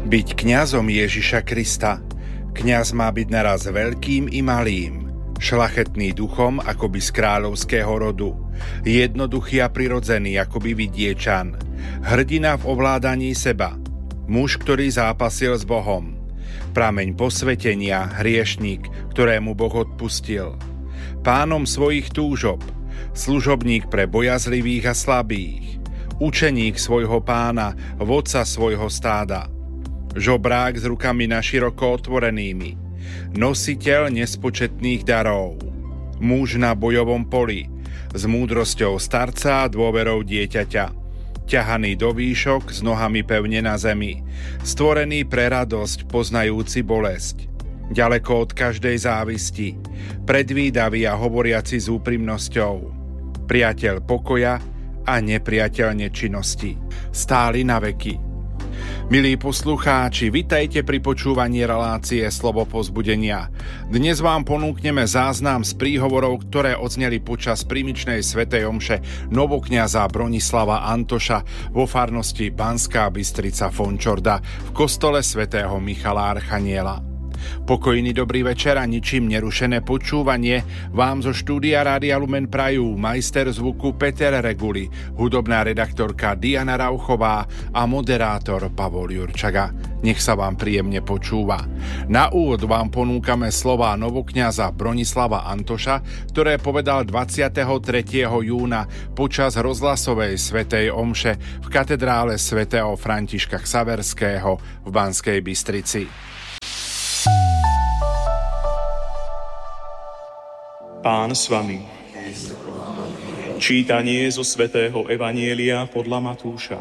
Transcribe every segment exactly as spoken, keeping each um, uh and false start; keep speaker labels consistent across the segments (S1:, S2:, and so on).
S1: Byť kňazom Ježiša Krista. Kňaz má byť naraz veľkým i malým, šľachetný duchom akoby z kráľovského rodu, jednoduchý a prirodzený akoby vidiečan, hrdina v ovládaní seba, muž, ktorý zápasil s Bohom, prameň posvetenia, hriešník, ktorému Boh odpustil, pánom svojich túžob, služobník pre bojazlivých a slabých, učeník svojho pána, vodca svojho stáda, žobrák s rukami naširoko otvorenými, nositeľ nespočetných darov, muž na bojovom poli, s múdrosťou starca a dôverou dieťaťa, ťahaný do výšok, s nohami pevne na zemi, stvorený pre radosť, poznajúci bolesť, ďaleko od každej závisti, predvídavý a hovoriaci s úprimnosťou, priateľ pokoja a nepriateľ nečinnosti, stály na veky. Milí poslucháči, vitajte pri počúvaní relácie Slovo povzbudenia. Dnes vám ponúkneme záznam z príhovorov, ktoré odzneli počas primičnej svätej omše novokňaza Bronislava Antoša vo farnosti Banská Bystrica Fončorda v kostole svätého Michala Archaniela. Pokojný dobrý večer a ničím nerušené počúvanie vám zo štúdia Rádia Lumen prajú majster zvuku Peter Reguli, hudobná redaktorka Diana Rauchová a moderátor Pavol Jurčaga. Nech sa vám príjemne počúva. Na úvod vám ponúkame slová novokňaza Bronislava Antoša, ktoré povedal dvadsiateho tretieho júna počas rozhlasovej svätej omše v katedrále svätého Františka Xaverského v Banskej Bystrici.
S2: Pán s vami. Čítanie zo svätého Evanjelia podľa Matúša.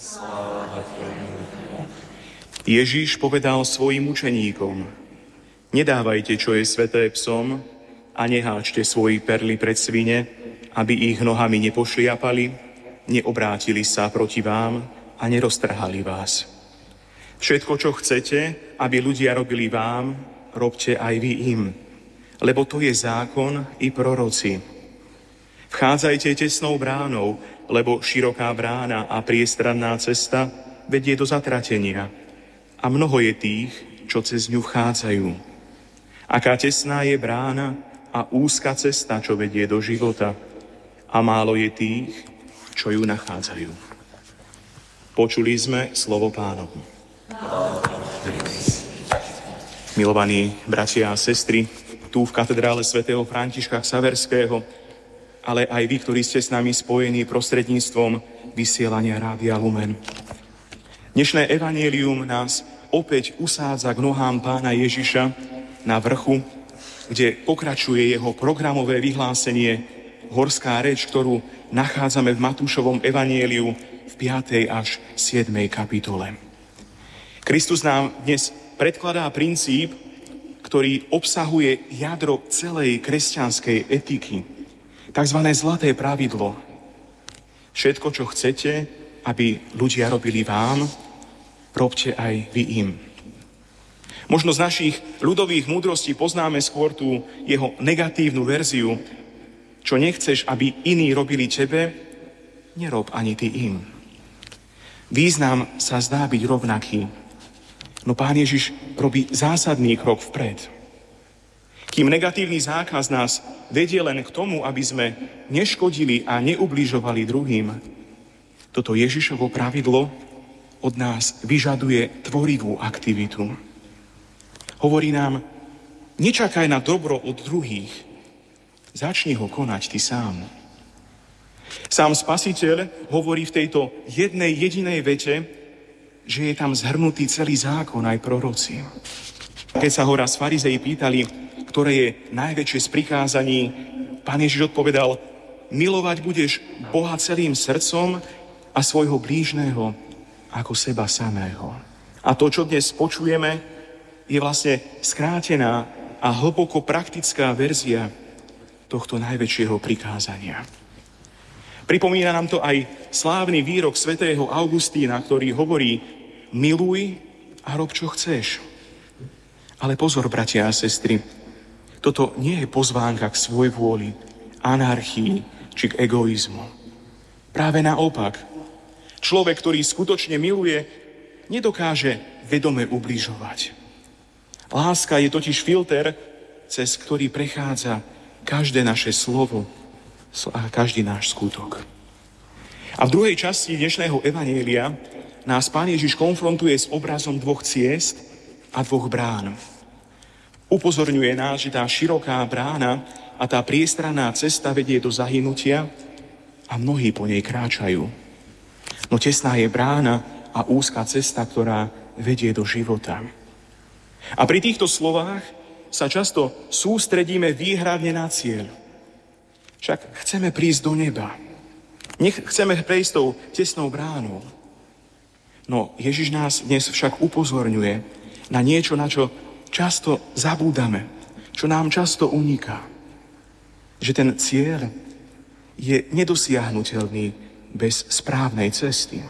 S2: Ježiš povedal svojim učeníkom: Nedávajte, čo je sväté psom, a neháčte svoji perly pred svine, aby ich nohami nepošliapali, neobrátili sa proti vám a neroztrhali vás. Všetko, čo chcete, aby ľudia robili vám, robte aj vy im. Lebo to je zákon i proroci. Vchádzajte tesnou bránou, lebo široká brána a priestranná cesta vedie do zatratenia. A mnoho je tých, čo cez ňu vchádzajú. Aká tesná je brána a úzka cesta, čo vedie do života. A málo je tých, čo ju nachádzajú. Počuli sme slovo Pánovo. Milovaní bratia a sestry, tu v katedrále svätého Františka Xaverského, ale aj vy, ktorí ste s nami spojení prostredníctvom vysielania Rádia Lumen. Dnešné evanjelium nás opäť usádza k nohám Pána Ježiša na vrchu, kde pokračuje jeho programové vyhlásenie, horská reč, ktorú nachádzame v Matúšovom evanjeliu v piatej až siedmej kapitole. Kristus nám dnes predkladá princíp, ktorý obsahuje jadro celej kresťanskej etiky, takzvané zlaté pravidlo. Všetko, čo chcete, aby ľudia robili vám, robte aj vy im. Možno z našich ľudových múdrostí poznáme skôr tú jeho negatívnu verziu. Čo nechceš, aby iní robili tebe, nerob ani ty im. Význam sa zdá byť rovnaký. No Pán Ježiš robí zásadný krok vpred. Kým negatívny zákaz nás vedie len k tomu, aby sme neškodili a neubližovali druhým, toto Ježišovo pravidlo od nás vyžaduje tvorivú aktivitu. Hovorí nám: nečakaj na dobro od druhých, začni ho konať ty sám. Sám Spasiteľ hovorí v tejto jednej jedinej vete, že je tam zhrnutý celý zákon aj proroci. Keď sa ho raz farizei pýtali, ktoré je najväčšie z prikázaní, Pán Ježiš odpovedal: milovať budeš Boha celým srdcom a svojho blížneho ako seba samého. A to, čo dnes počujeme, je vlastne skrátená a hlboko praktická verzia tohto najväčšieho prikázania. Pripomína nám to aj slávny výrok svätého Augustína, ktorý hovorí: miluj a rob, čo chceš. Ale pozor, bratia a sestry, toto nie je pozvánka k svojvôli, anarchii či k egoizmu. Práve naopak, človek, ktorý skutočne miluje, nedokáže vedome ubližovať. Láska je totiž filter, cez ktorý prechádza každé naše slovo a každý náš skutok. A v druhej časti dnešného evanjelia nás Pán Ježiš konfrontuje s obrazom dvoch ciest a dvoch brán. Upozorňuje nás, že tá široká brána a tá priestranná cesta vedie do zahynutia a mnohí po nej kráčajú. No tesná je brána a úzka cesta, ktorá vedie do života. A pri týchto slovách sa často sústredíme výhradne na cieľ. Však chceme prísť do neba. Nech chceme prejsť tou tesnou bránou. No Ježiš nás dnes však upozorňuje na niečo, na čo často zabúdame, čo nám často uniká. Že ten cieľ je nedosiahnuteľný bez správnej cesty.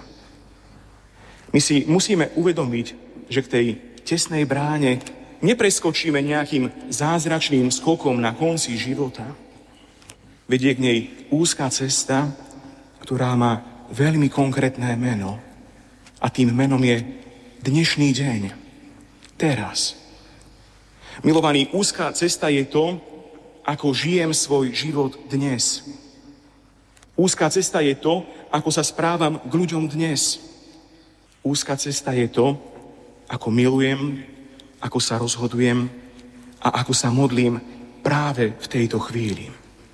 S2: My si musíme uvedomiť, že k tej tesnej bráne nepreskočíme nejakým zázračným skokom na konci života. Vedie k nej úzká cesta, ktorá má veľmi konkrétne meno. A tým menom je dnešný deň. Teraz. Milovaní, úzká cesta je to, ako žijem svoj život dnes. Úzká cesta je to, ako sa správam k ľuďom dnes. Úzká cesta je to, ako milujem, ako sa rozhodujem a ako sa modlím práve v tejto chvíli.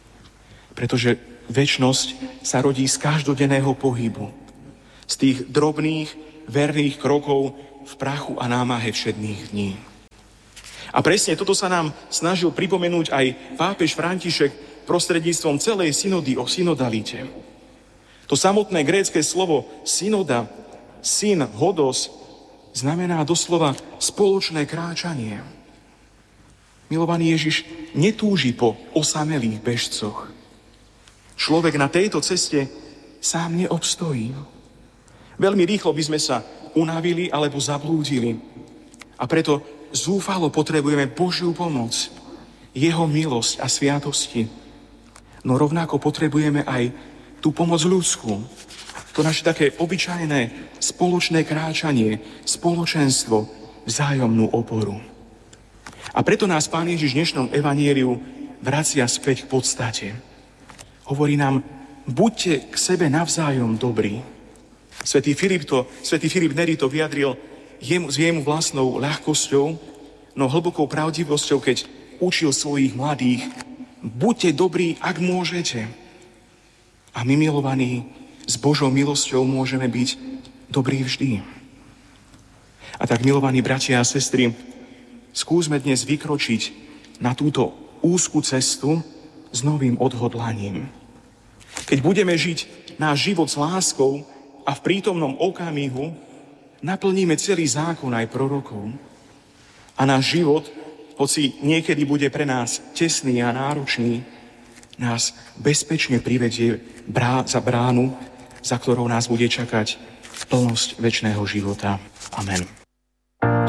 S2: Pretože večnosť sa rodí z každodenného pohybu, z tých drobných, verných krokov v prachu a námahe všedných dní. A presne toto sa nám snažil pripomenúť aj pápež František prostredníctvom celej synody o synodalite. To samotné grécke slovo synoda, syn, hodos, znamená doslova spoločné kráčanie. Milovaný Ježiš netúži po osamelých bežcoch. Človek na tejto ceste sám neobstojí. Veľmi rýchlo by sme sa unavili alebo zablúdili. A preto zúfalo potrebujeme Božiu pomoc, jeho milosť a sviatosti. No rovnako potrebujeme aj tú pomoc ľudskú. To naše také obyčajné spoločné kráčanie, spoločenstvo, vzájomnú oporu. A preto nás Pán Ježiš v dnešnom evanjeliu vracia späť k podstate. Hovorí nám, buďte k sebe navzájom dobrí. Svätý Filip, to, Svätý Filip Neri to vyjadril jemu, s jemu vlastnou ľahkosťou, no hlbokou pravdivosťou, keď učil svojich mladých, buďte dobrí, ak môžete. A my, milovaní, s Božou milosťou môžeme byť dobrí vždy. A tak, milovaní bratia a sestry, skúsme dnes vykročiť na túto úzku cestu s novým odhodlaním. Keď budeme žiť náš život s láskou a v prítomnom okamihu, naplníme celý zákon aj prorokov. A náš život, hoci niekedy bude pre nás tesný a náročný, nás bezpečne privedie brá- za bránu, za ktorou nás bude čakať plnosť večného života. Amen.